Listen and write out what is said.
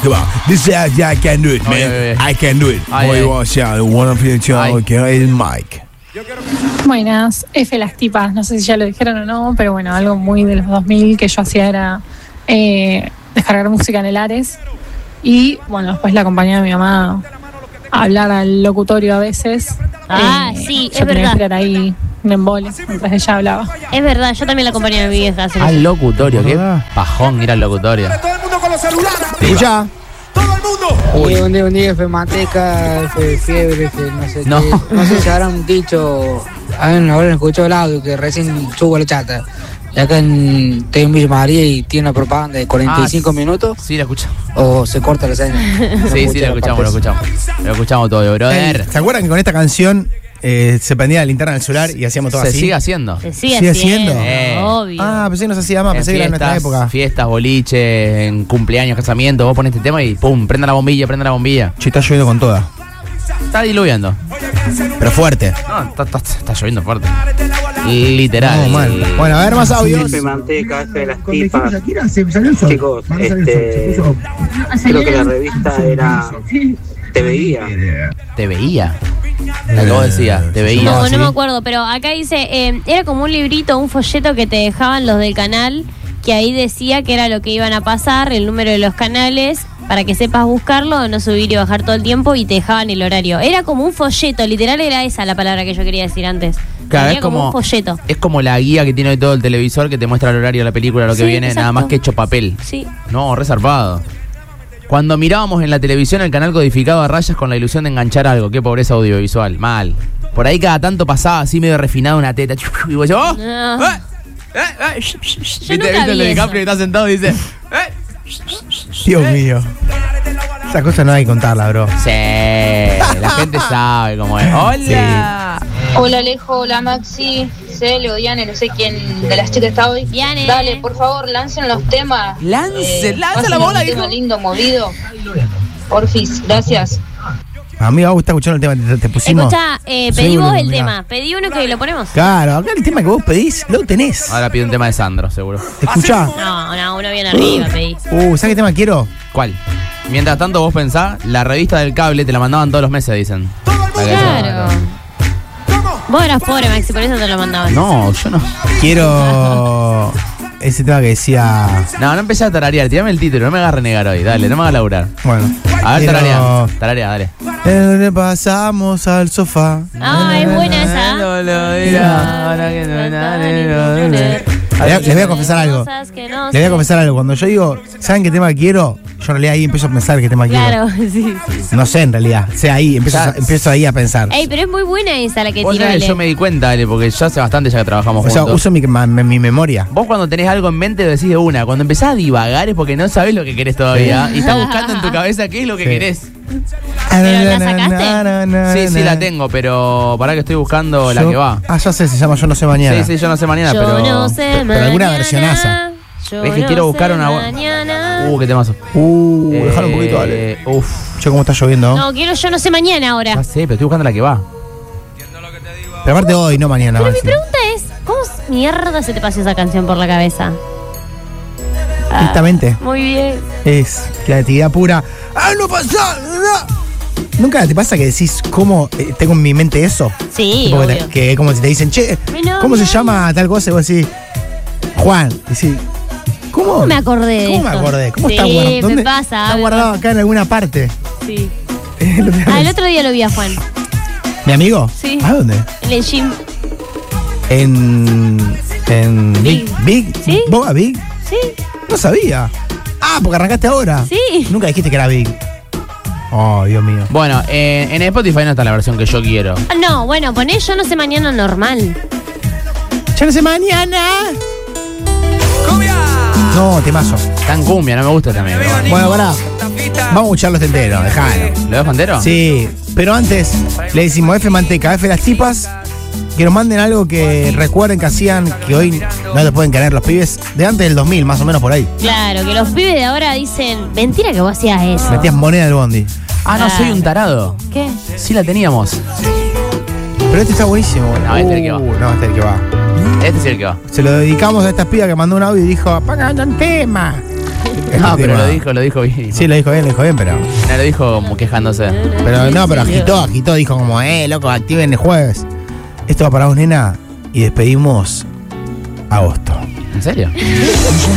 Come on. This is I can do it, man. I can do it. Boy, watch out. One of you two, okay, is Mike. Buenas, F las tipas, no sé si ya lo dijeron o no, pero bueno, algo muy de los 2000 que yo hacía era descargar música en el Ares y bueno, después la acompañaba a mi mamá a hablar al locutorio a veces. Sí, yo es tenía que verdad. esperar ahí un embole mientras ella hablaba. Es verdad, yo también la acompañé a mi vieja. Al locutorio, qué pajón ir al locutorio. Todo el mundo con los celulares. Escucha. Todo el mundo. Un día fue manteca, fue fiebre, fue no sé No. qué. No sé si habrán dicho, habrán escuchado el audio que recién subo la chata. Y acá estoy en Villa María y tiene una propaganda de 45 minutos Sí, la escuchamos. o se corta la señal. No Sí, escuché la escuchamos, Lo escuchamos todo, brother. ¿Se acuerdan que con esta canción se prendía la linterna del celular y hacíamos todo Se así? sigue haciendo. Se sigue ¿Sigue haciendo. haciendo? Obvio. Pensé que no se hacía más, pensé que era en nuestra época. Fiestas, boliches, en cumpleaños, casamientos, vos pones este tema y pum, prenda la bombilla. Che, está lloviendo con toda. Está diluyendo. Pero fuerte. No, está lloviendo fuerte. Literal. No, mal. Bueno, a ver más audios. Manteca, de las tipas. Chicos, creo que la revista era Te Veía. Te veía. La que vos decías, te veía. No, ¿sí? no me acuerdo, pero acá dice, era como un librito, un folleto que te dejaban los del canal, que ahí decía que era lo que iban a pasar, el número de los canales, para que sepas buscarlo, no subir y bajar todo el tiempo, y te dejaban el horario. Era como un folleto, literal era esa la palabra que yo quería decir antes. Claro, Tenía es como un folleto. Es como la guía que tiene hoy todo el televisor que te muestra el horario de la película, lo que Sí, viene, exacto. nada más que hecho papel. Sí. No, resarpado. Cuando mirábamos en la televisión el canal codificado a rayas con la ilusión de enganchar algo, qué pobreza audiovisual, mal. Por ahí cada tanto pasaba así medio refinado una teta. Y vos yo, No. ¿Viste nunca el vi de eso. DiCaprio que está sentado y dice, Dios mío. Esa cosa no hay que contarla, bro. sí, la gente sabe cómo es. Hola. Hola Alejo, hola Maxi, Cele o Diane, no sé quién de las chicas está hoy. Diane. Dale, por favor, lancen los temas. Lanza la bola, Un tema dijo. lindo, movido. Porfis, gracias. A mí me gusta escuchar el tema que te pusimos. Escucha, pedí Sí, vos boludo, el mirá. tema, pedí uno que lo ponemos. Claro, acá el tema que vos pedís, lo tenés. Ahora pide un tema de Sandro, seguro. Escuchá. No, uno bien arriba pedí. ¿Sabes qué tema quiero? ¿Cuál? Mientras tanto vos pensás, la revista del cable te la mandaban todos los meses, dicen. Claro. Vos eras pobre, Maxi, por eso te lo mandaban. No, yo no. Quiero ese tema que decía. No empecé a tararear, tirame el título, no me hagas renegar hoy, dale, no me hagas laburar. Bueno. A ver, quiero- tararea, dale. Le pasamos al sofá. Es buena esa. Les voy a confesar algo. Les voy a confesar algo. Cuando yo digo, ¿saben qué tema quiero? Yo en realidad ahí empiezo a pensar qué tema Claro, quiero. sí. No sé en realidad. O sea, ahí empiezo ahí a pensar. Ey, pero es muy buena esa la que Vos tiró sabés, Ale. yo me di cuenta, dale, porque ya hace bastante ya que trabajamos O sea, juntos. uso mi memoria. Vos cuando tenés algo en mente lo decís de una. Cuando empezás a divagar es porque no sabés lo que querés todavía. Y estás buscando en tu cabeza qué es lo que Sí. querés. ¿Pero la sacaste? Sí, la tengo, pero pará que estoy buscando la que va. Ya sé, se llama Yo no sé mañana. Sí, yo no sé mañana, Yo pero... no sé pero alguna mañana, versionaza. yo Es que no quiero sé buscar una... mañana. qué temazo. Déjalo un poquito, dale. Uf. Che, cómo está lloviendo. No, quiero Yo no sé mañana ahora. Ya sé, pero estoy buscando la que va. Pero aparte hoy, no mañana. Pero mi Maxi. pregunta es, ¿cómo mierda se te pasó esa canción por la cabeza? Justamente. Muy bien. Es creatividad pura. ¡Ah, no pasa! No! ¿Nunca te pasa que decís cómo tengo en mi mente eso? Sí, Tipo obvio. que como si te dicen, che, ¿cómo se llama tal cosa? Y vos decís, Juan. Decís, ¿cómo me acordé de ¿Cómo me esto? acordé? ¿Cómo Sí, está guardado? me ¿Dónde? pasa, Está me guardado pasa. acá en alguna parte. Sí. El otro día lo vi a Juan. ¿Mi amigo? Sí. ¿A dónde? En el gym. En Big. ¿Sí? ¿Vos a Big? Sí. No sabía. Ah, porque arrancaste ahora. Sí. Nunca dijiste que era Big. Oh, Dios mío. Bueno, en Spotify no está la versión que yo quiero. Ah, no, bueno, poné Yo no sé mañana normal. Ya no sé mañana. No, temazo. Tan cumbia, no me gusta también. Pero bueno. Bueno, pará. Vamos a escucharlo entero, dejalo. ¿Lo ves entero? Sí, pero antes le decimos F manteca, F las tipas, que nos manden algo que recuerden que hacían, que hoy no te pueden creer los pibes, de antes del 2000, más o menos por ahí. Claro, que los pibes de ahora dicen, mentira que vos hacías eso. Metías moneda del bondi. Ah, no, soy un tarado. ¿Qué? Sí la teníamos. Pero este está buenísimo. No, este es el que va. No, este es el que va. Este es el que va. Se lo dedicamos a esta piba que mandó un audio y dijo, pongan un tema. No, pero lo dijo bien. Sí, lo dijo bien, pero. No, lo dijo como quejándose. Pero no, pero agitó, dijo como, loco, activen el jueves. Esto va para vos, nena. Y despedimos agosto. ¿En serio?